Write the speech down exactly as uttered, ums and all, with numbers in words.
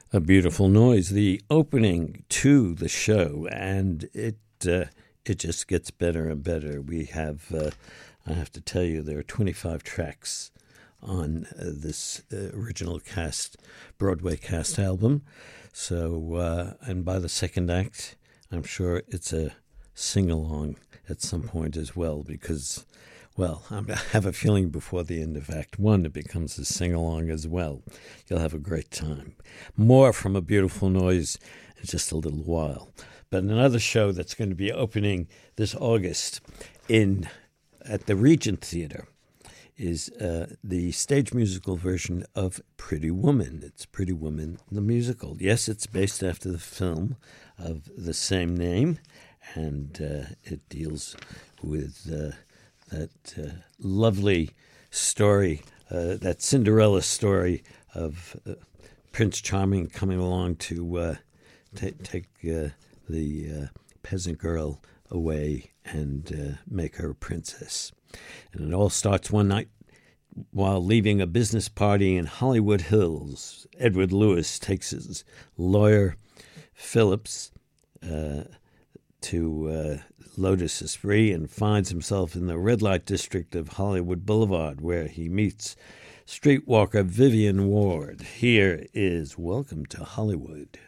A Beautiful Noise, the opening to the show, and it uh, it just gets better and better. We have, uh, I have to tell you, there are twenty-five tracks on uh, this uh, original cast, Broadway cast album. So, uh, and by the second act, I'm sure it's a sing-along at some point as well, because, well, I have a feeling before the end of Act One, it becomes a sing-along as well. You'll have a great time. More from A Beautiful Noise in just a little while. But another show that's going to be opening this August in at the Regent Theater is uh, the stage musical version of Pretty Woman. It's Pretty Woman, the musical. Yes, it's based after the film of the same name, and uh, it deals with uh, that uh, lovely story, uh, that Cinderella story of uh, Prince Charming coming along to uh, t- take uh, the uh, peasant girl away and uh, make her a princess. And it all starts one night while leaving a business party in Hollywood Hills. Edward Lewis takes his lawyer, Phillips, uh, to uh, Lotus Esprit and finds himself in the red light district of Hollywood Boulevard, where he meets streetwalker Vivian Ward. Here is Welcome to Hollywood.